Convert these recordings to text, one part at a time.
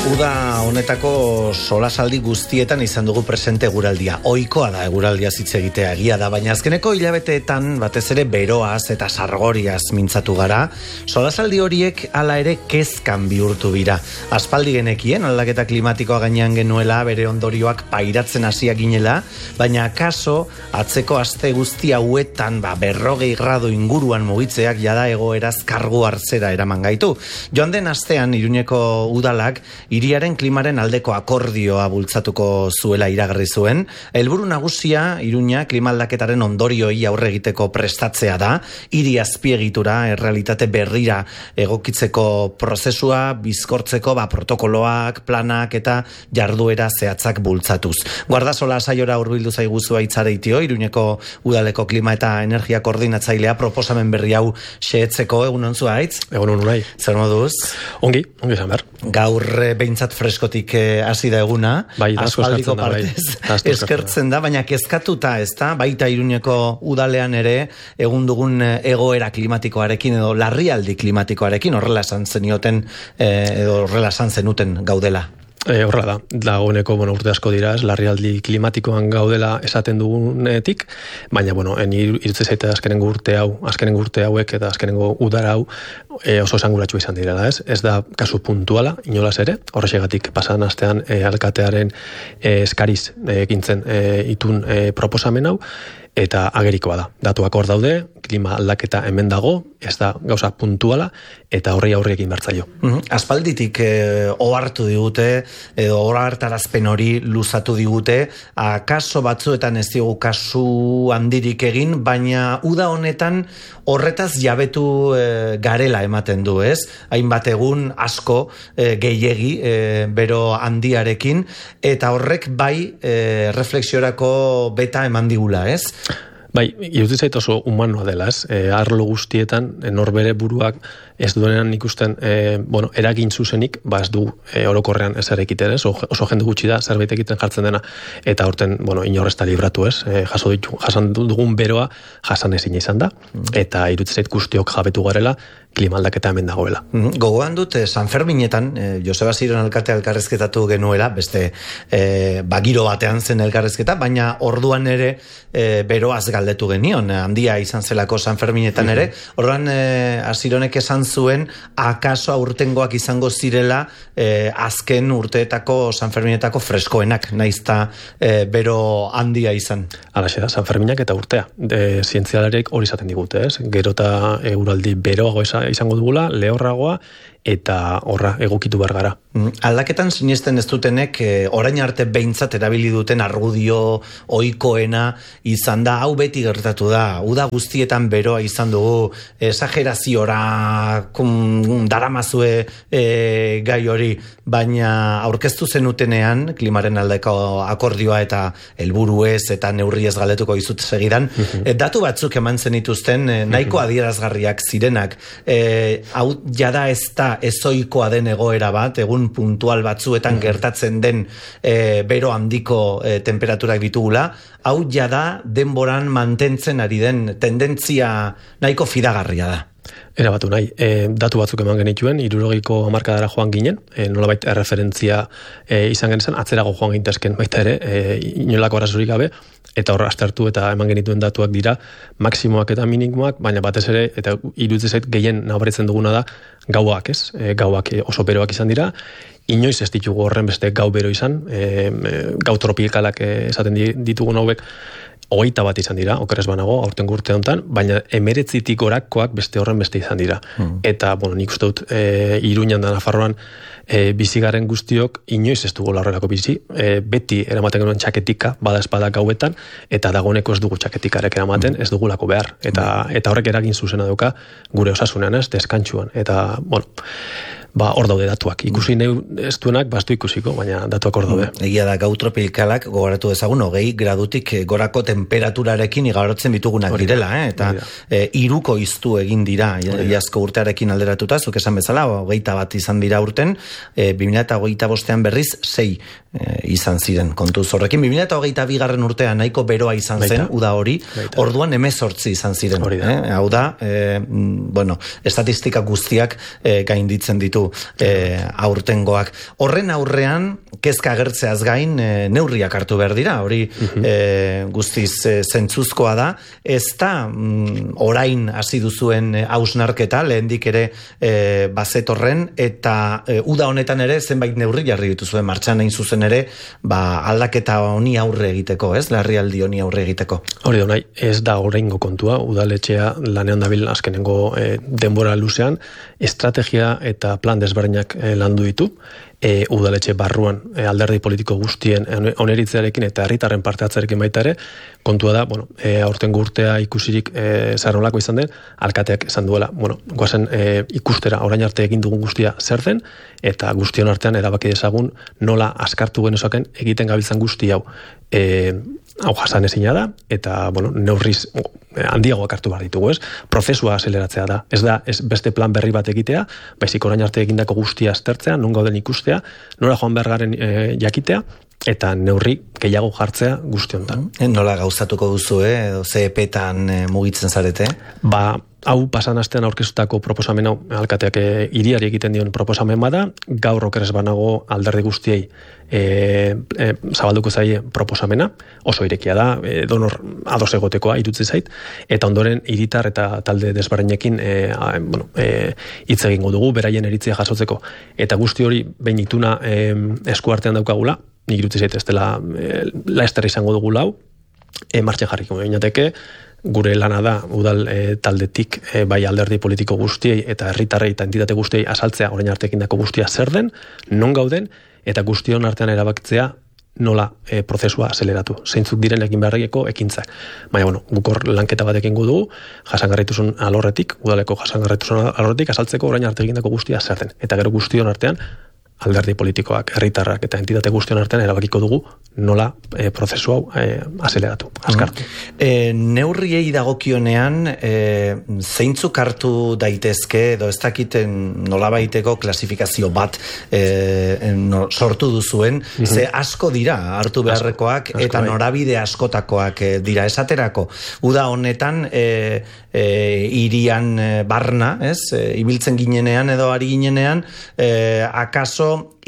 Uda honetako solasaldi guztietan izan dugu presente eguraldia. Ohikoa da eguraldia hitz egitea, egia da, baina azkeneko hilabeteetan batez ere beroaz eta sargoriaz mintzatu gara. Solasaldi horiek hala ere kezkan bihurtu bira. Aspaldi genekien aldaketa klimatikoa gainean genuela, bere ondorioak pairatzen hasiak ginela, baina akaso atzeko aste guzti hauetan 40 gradu inguruan mugitzeak jada egoeraz kargu hartzera eraman gaitu. Joan den astean Iruñeko udalak hiriaren klimaren aldeko akordioa bultzatuko zuela iragarri zuen. Helburu nagusia Iruña klima aldaketaren ondorioei aurre egiteko prestatzea da, hiri azpiegitura errealitate berrira egokitzeko prozesua bizkortzeko protokoloak, planak eta jarduera zehatzak bultzatuz. Guardasola saiora hurbildu zaiguzu Aitzareitio, Iruñeko udaleko klima eta energia koordinatzailea, proposamen berri hau xehetzeko. Egunon zu Aitz? Egunon unai. Zer moduz? Ongi izan behar. Gaur behintzat freskotik hasi da eguna, aspaldiko partez eskertzen da, baina kezkatuta ez da, baita Iruñeko udalean ere egun dugun egoera klimatikoarekin edo larrialdi klimatikoarekin horrela esan zenioten edo horrela esan zenuten gaudela. Horrela da, dagoeneko urte asko dira, larrialdi klimatikoan gaudela esaten dugunetik, baina irutze zaite azkenengo urte hauek eta azkenengo udara hau oso esanguratsua izan dira, ez da kasu puntuala, inolaz ere, horrexegatik pasan astean alkatearen eskariz egintzen itun proposamen hau, eta agerikoa da. Datuak hor daude, klima aldaketa hemen dago, ez da gauza puntuala, eta horri aurrekin bertzaio. Aspalditik ohartu digute, edo ohartarazpen hori luzatu digute, akaso batzuetan ez digu kasu handirik egin, baina uda honetan horretaz jabetu garela ematen du, ez? Hainbat egun asko gehiegi bero handiarekin, eta horrek bai reflexiorako beta eman digula, ez? Bai, iruditzen zait oso humanoa dela, ez? Arlo guztietan, norbere buruak ez duenean ikusten, eragin zuzenik, ez du orokorrean ezer egiten, ez? Oso jende gutxi da, zerbait egiten jartzen dena, eta horten, inorrezta libratu, ez? Jasan dugun beroa, jasan ezin izan da, eta iruditzen zait guztiok jabetu garela, klima aldaketa hemen dagoela. Gogoan dut, San Ferminetan, Joseba Ziron alkatea elkarrezketatu genuela, beste giro batean zen elkarrezketa, baina orduan ere beroaz galdetu genion, handia izan zelako San Ferminetan ere, orduan Zironek esan zuen, akaso aurtengoak izango zirela azken urteetako San Ferminetako freskoenak, naizta bero handia izan. Halaxe da, San Ferminak eta urtea. Zientzialariek hori izaten digute, ez? Gero eta eguraldi beroago izango dugula, lehorragoa, eta horra egokitu behar gara. Aldaketan sinesten ez dutenek orain arte behintzat erabili duten argudio ohikoena izan da, hau beti gertatu da, uda guztietan beroa izan dugu, esageraziora daramazue gai hori, baina aurkeztu zenutenean klimaren aldeko akordioa eta helburuez eta neurriez galdetuko dizut segidan, datu batzuk eman zenituzten nahiko adierazgarriak zirenak, hau jada ez da ezoikoa den egoera bat, egun puntual batzuetan gertatzen den bero handiko temperaturak ditugula, hau jada denboran mantentzen ari den tendentzia nahiko fidagarria da. Erabatu nahi, datu batzuk eman genituen, 60ko hamarkadara joan ginen, nolabait erreferentzia izan genizan, atzerago joan gintezken baita ere, inolako arazorik gabe, eta horra aztertu eta eman genituen datuak dira, maksimoak eta minimoak, baina batez ere, eta iruditzen zait gehien nabaritzen duguna da, gauak, ez? Gauak oso beroak izan dira, inoiz ez ditugu horren beste gau bero izan, gau tropikalak esaten ditugun hauek, 21 bat izan dira, okerrez banago, aurten urte honetan, baina 19tik gorakoak beste horren beste izan dira. Eta, nik uste dut, Iruñan da Nafarroan bizigaren guztiok inoiz ez dugu horrelako bizi, beti eramaten genuen txaketika, bada espada gauetan, eta dagoeneko ez dugu txaketikarek eramaten, ez dugulako behar. Eta horrek eragin zuzena dauka gure osasunean, ez, deskantxuan. Eta, hor daude datuak. Ikusi ez duenak, bastu ikusiko, baina datuak hor daude. Egia da, gau tropicalak gogoratu dezagun, 20 gradutik gorako temperaturarekin igarotzen bitugunak direla, eta 3 iztu egin dira, iazko urtearekin alderatuta, zuk esan bezala, 21 izan dira urten, 2025an berriz 6 izan ziren, kontuz horrekin. 2022 urtean nahiko beroa izan zen, uda hori, orduan 18 izan ziren. Hau da, estatistika guztiak gainditzen ditu ditu aurtengoak. Horren aurrean, kezka agertzeaz gain, neurriak hartu behar dira, hori guztiz zentzuzkoa da, ez da orain hasi duzuen hausnarketa, lehendik ere bazetorren, eta uda honetan ere zenbait neurri jarri dituzuen martxan hain zuzen ere, aldaketa honi aurre egiteko, ez? Larrialdi honi aurre egiteko. Hori da, nahi, ez da oraingo kontua, udaletxea lanean dabil azkenengo denbora luzean, estrategia eta plan desberdinak landu ditu, udaletxe barruan alderdi politiko guztien oneritzearekin eta herritarren parte hartzearekin baita ere, kontua da, aurtengo urtea ikusirik zarolako izan den, alkateak esan duela, goazen ikustera orain arte egin dugun guztia zer den, eta guztion artean erabaki dezagun nola askartu genezaken egiten gabiltzan guzti hau. Hau jasan ezina da, eta, neurriz handiagoak hartu behar ditugu, ez? Prozesua azeleratzea da. Ez da, ez beste plan berri bat egitea, baizik orain arte egindako guztia aztertzea, non gauden ikustea, nora joan behar garen jakitea, eta neurri gehiago jartzea guzti honetan. Nola gauzatuko duzu, edo ze epetan mugitzen zarete? Hau pasan astean aurkeztutako proposamen hau, alkateak hiriari egiten dion proposamen bada, gaur okeres banago alderdi guztiei zabalduko zaie proposamena, oso irekia da, donor ados egotekoa irutzi zait, eta ondoren hiritar eta talde desbarrenekin hitz egingo dugu, beraien eritzia jasotzeko, eta guzti hori behin ituna eskuartean daukagula, nik irutzi zait ez dela laester izango dugu lau, martxen jarriko gainateke, gure lana da udal taldetik bai alderdi politiko guztiei eta herritarrei eta entitate guztiei azaltzea orain arte egindako guztia zer den, non gauden eta guztion artean erabakitzea nola prozesua azeleratu. Zeintzuk diren egin beharreko ekintzak. Baina, guk hor lanketa bat egingo dugu, jasangarrituzun alorretik, udaleko jasangarrituzun alorretik azaltzeko orain arte egindako guztia zer den. Eta gero guztion artean alderdi politikoak, herritarrak eta entitate guztion artean erabakiko dugu nola prozesu hau azeleratu, azkartu. Neurriei dagokionean zeintzuk hartu daitezke edo ez dakiten nolabaiteko klasifikazio bat sortu duzuen, ze asko dira hartu beharrekoak eta norabide askotakoak dira esaterako. Uda honetan irian barna, ibiltzen ginenean edo ari ginenean, akaso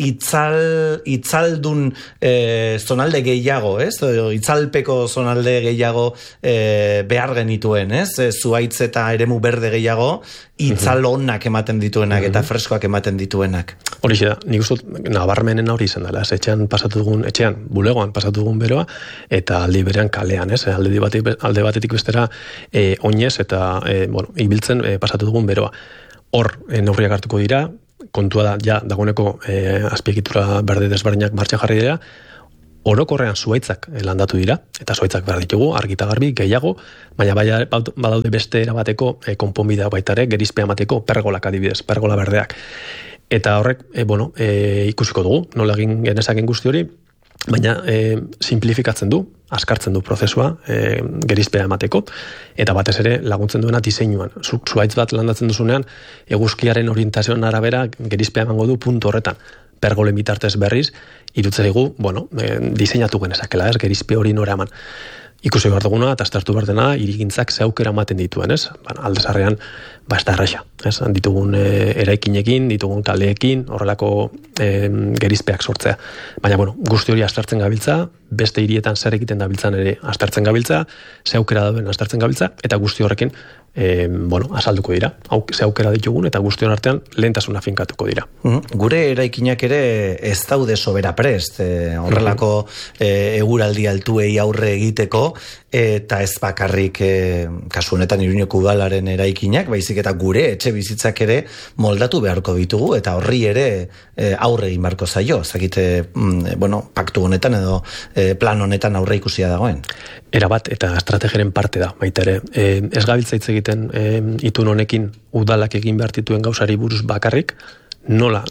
itzaldun zonalde gehiago, itzalpeko zonalde gehiago behar genituen, zuaitz eta eremu berde gehiago, itzal onak ematen dituenak eta freskoak ematen dituenak. Horixe da, nik uste nabarmenen hori izan dela, etxean bulegoan pasatu dugun beroa, eta aldi berean kalean, alde batetik bestera oinez eta ibiltzen pasatu dugun beroa. Hor neurriak hartuko dira, kontua da, ja, dagoeneko azpiegitura berde desberdinak martxan jarri dira, orokorrean zuaitzak landatu dira, eta zuaitzak behar ditugu, argita garbi, gehiago, baina badaude beste erabateko konponbidea baita ere, gerizpea emateko pergolak adibidez, pergola berdeak. Eta horrek, ikusiko dugu, nola egin genezaken guzti hori, baina simplifikatzen du, askartzen du prozesua gerizpea emateko, eta batez ere laguntzen duena diseinuan. Zuaitz bat landatzen duzunean, eguzkiaren orientazioan arabera gerizpea emango du puntu horretan. Pergolen bitartez berriz, irutzerigu, diseinatu genezakela, gerizpe hori nora eman. Ikusi behar duguna, eta aztertu behar dena, irigintzak ze aukera ematen dituen, aldezarrean, ez da erraxa. Ditugun eraikinekin, ditugun kaleekin, horrelako gerizpeak sortzea. Baina, guzti hori aztertzen gabiltza, beste hirietan zer egiten dabiltzan ere aztertzen gabiltza, ze aukera dauden aztertzen gabiltza, eta guzti horrekin, azalduko dira. Ze aukera ditugun, eta guztion artean lehentasuna finkatuko dira. Gure eraikinak ere ez daude sobera prest, horrelako eguraldi altuei aurre egiteko, eta ez bakarrik kasu honetan Iruñeko udalaren eraikinak, baizik eta gure etxe bizitzak ere moldatu beharko ditugu, eta horri ere aurre egin beharko zaio, zakite, paktu honetan edo plan honetan aurre ikusia dagoen. Erabat eta estrategiaren parte da, baita ere. Ez gabiltza hitz egiten itun honekin udalak egin behar dituen gauzari buruz bakarrik, nola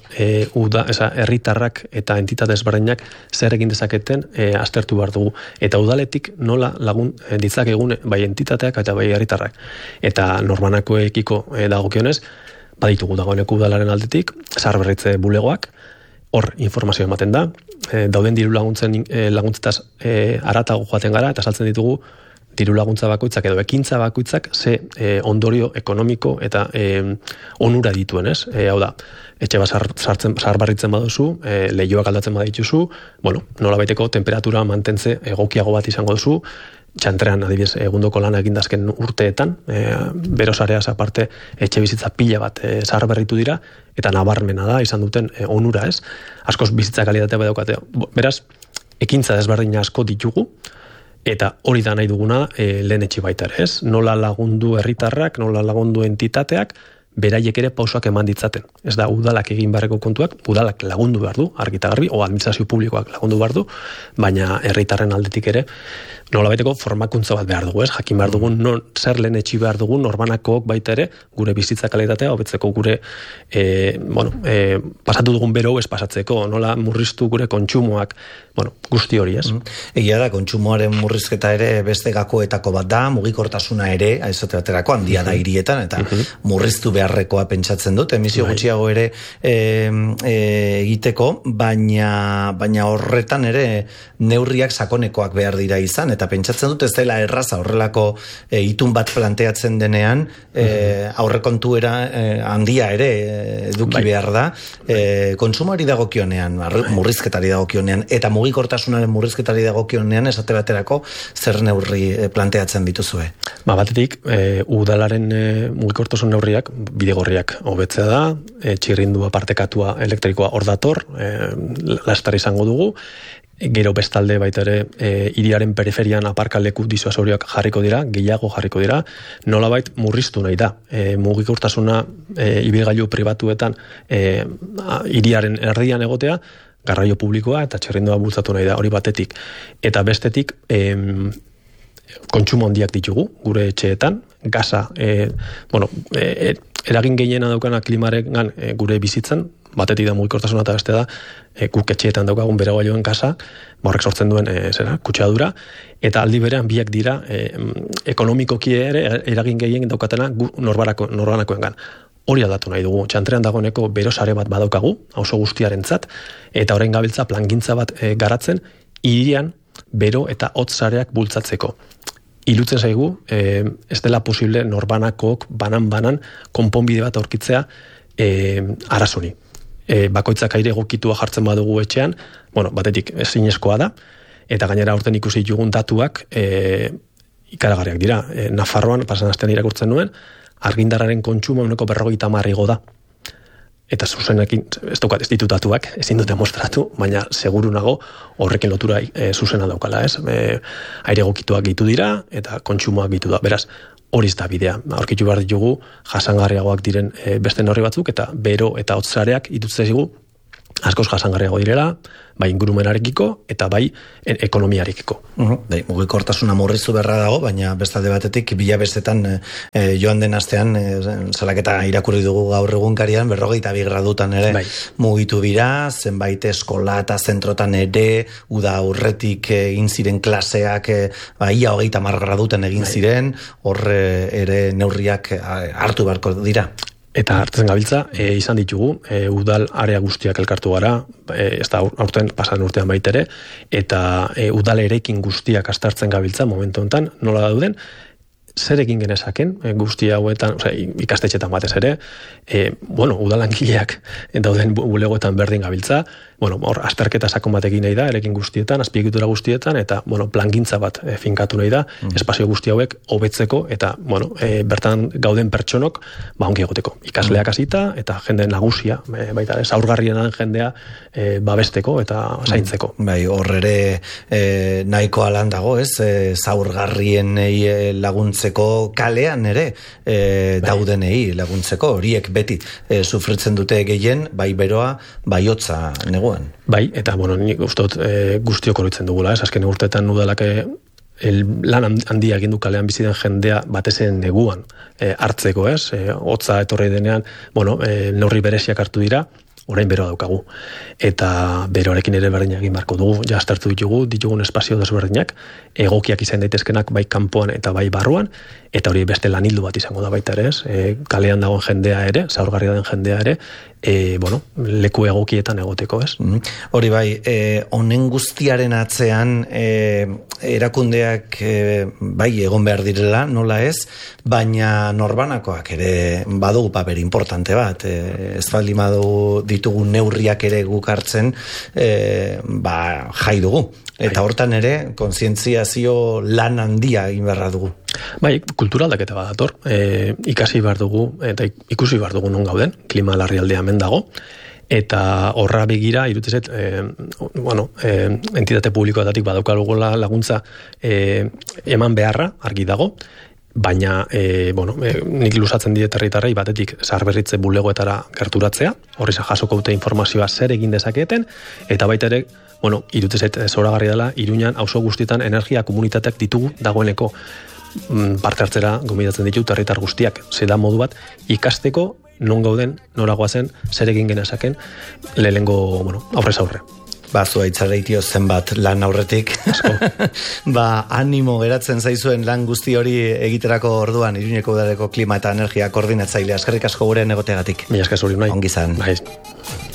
herritarrak eta entitate ezberdinak zer egin dezaketen aztertu behar dugu. Eta udaletik nola lagun ditzakegun bai entitateak eta bai herritarrak. Eta norbanakoekiko dagokionez, baditugu dagoeneko udalaren aldetik, zaharberritze bulegoak, hor informazio ematen da, dauden diru laguntzetaz aratago joaten gara, eta saltzen ditugu diru laguntza bakoitzak edo ekintza bakoitzak ze ondorio ekonomiko eta onura dituen, ez? Hau da, etxe bat zaharbarritzen baduzu, lehioak aldatzen badituzu, bueno, nolabaiteko temperatura mantentze egokiago bat izango duzu, txantrean adibidez egundoko lana egindazken urteetan, berosareaz aparte etxe bizitza pila bat zaharberritu dira, eta nabarmena da izan duten onura, ez? Askoz bizitza kalitatea badaukate. Beraz, ekintza desberdina asko ditugu, eta hori da nahi duguna lehen etxe baita ere, ez? Nola lagundu herritarrak, nola lagundu entitateak, beraiek ere pausoak eman ditzaten. Ez da udalak egin beharreko kontuak, udalak lagundu behar du, argi eta garbi, o administrazio publikoak lagundu behar du, baina herritarren aldetik ere nolabaiteko formakuntza bat behar dugu, ez? Jakin behar dugun zer lehen etxi behar dugun norbanakook baita ere gure bizitza kalitatea hobetzeko gure pasatu dugun bero ez pasatzeko, nola murriztu gure kontsumoak, guzti hori, ez? Egia da, kontsumoaren murrizketa ere beste gakoetako bat da, mugikortasuna ere, esate baterako handia da hirietan, eta murriztu beharrekoa pentsatzen dut, emisio gutxiago ere egiteko, baina horretan ere neurriak sakonekoak behar dira izan, eta pentsatzen dut ez dela erraza horrelako itun bat planteatzen denean, aurrekontuera handia ere eduki behar da, kontsumoari dagokionean, murrizketari dagokionean, eta mugikortasunaren murrizketari dagokionean esate baterako zer neurri planteatzen bituzue? Batetik, udalaren mugikortasun neurriak, bidegorriak hobetzea da, txirrindua partekatua elektrikoa hor dator, lastar izango dugu, gero bestalde baita ere hiriaren periferian aparkaleku disuasorioak jarriko dira, gehiago jarriko dira, nolabait murriztu nahi da. Mugikortasuna ibilgailu pribatuetan hiriaren erdian egotea, garraio publikoa eta txirrindua bultzatu nahi da, hori batetik. Eta bestetik, kontsumo handiak ditugu, gure etxeetan, gaza, eragin gehiena daukana klimarengan gure bizitzan, batetik da mugikortasuna eta beste da, guk etxeetan daukagun beregailuen gaza, horrek sortzen duen kutsadura, eta aldi berean biak dira ekonomikoki ere eragin gehien daukatena norbanakoengan. Hori aldatu nahi dugu, txantrean dagoeneko berosare bat badaukagu, auzo guztiarentzat, eta orain gabiltza plangintza bat garatzen, hirian bero eta hotz sareak bultzatzeko. Ilutzen zaigu, ez dela posible norbanakook banan konponbide bat aurkitzea arazoni. Bakoitzak aire egokitua jartzen badugu etxean, batetik ezinezkoa da, eta gainera aurten ikusi ditugun datuak ikaragarriak dira. Nafarroan, pasan astean irakurtzen nuen, argindarraren kontsumo 50% igo da. Eta zuzenekin, ez ditut datuak, ezin dute mostratu, baina seguru nago horrekin lotura zuzena daukala, ez? Aire egokituak gitu dira, eta kontsumoak gitu da. Beraz, hori da bidea. Aurkitu behar ditugu, jasangarriagoak diren beste neurri batzuk, eta bero eta hotzareak itutzen zigu, askoz jasangarriago direla, bai ingurumenarekiko eta bai ekonomiarekiko. Mugikortasuna murriztu beharra dago, baina bestalde batetik bilabezetan joan den astean salaketa irakurri dugu gaur egunkarian 42 gradutan ere mugitu bira, zenbait eskola eta zentrotan ere uda aurretik egin ziren klaseak ia 30 gradutan egin ziren, hor ere neurriak hartu beharko dira. Eta hartzen gabiltza, izan ditugu, udal area guztiak elkartu gara, ez da aurten pasan urtean baitere, eta udal erekin guztiak astartzen gabiltza momentu honetan, nola dauden, zer egin genezaken, guzti hauetan, ikastetxetan batez ere, udalangileak dauden bulegoetan berdin gabiltza, hor azterketa sakon bat egin nahi da, erekin guztietan, azpiegitura guztietan, eta plangintza bat finkatu nahi da, espazio guzti hauek hobetzeko, eta bertan gauden pertsonok, ongi egoteko. Ikasleak hasita eta jende nagusia, baita zaurgarrien jendea babesteko eta zaintzeko. Hor ere nahiko alan dago, ez? Zaurgarrien laguntzeko kalean ere daudenei laguntzeko, horiek beti sufritzen dute gehien, bai beroa, bai hotza neguan. Bai, eta nik ustot guztiok oroitzen dugula, ez? Azken urteetan udalak lan handia egin du kalean bizi den jendea batezen neguan hartzeko, ez? Hotza etorri denean, neurri bereziak hartu dira, orain beroa daukagu. Eta beroarekin ere berdin egin barko dugu, ja aztertu ditugun espazio desberdinak, egokiak izan daitezkenak bai kanpoan eta bai barruan, eta hori beste lanildu bat izango da baita ere, ez? Kalean dagoen jendea ere, zaurgarria den jendea ere, leku egokietan egoteko, ez? Hori bai, honen guztiaren atzean erakundeak bai egon behar direla, nola ez, baina norbanakoak ere badugu paper importante bat, ez baldin badugu ditugu neurriak ere guk hartzen, jai dugu. Eta hortan ere, kontzientziazio lan handia egin beharra dugu. Bai, kultura aldaketa bat dator, ikasi behar dugu, eta ikusi behar dugu non gauden, klima larrialdea hemen dago, eta horra begira, irutizet, entitate publikoetatik badaukalugula laguntza eman beharra, argi dago, baina, nik lusatzen diet herritarrei batetik zaharberritze bulegoetara gerturatzea, horri jasoko dute informazioa zer egin dezaketen, eta baita ere, irutizet zoragarri dela, Iruñan auzo guztietan energia komunitateak ditugu dagoeneko parte hartzera gomidatzen ditut herritar guztiak. Zeda modu bat ikasteko non gauden, nora goazen, zer egin genezaken lehengo, aurrez aurre. Zua itxareitio zenbat lan aurretik. Animo geratzen zaizuen lan guzti hori egiterako orduan Iruñeko udaleko klima eta energia koordinatzailea. Eskerrik asko gurean egoteagatik. Mila esker zuri nahi. Ongi zan. Bai.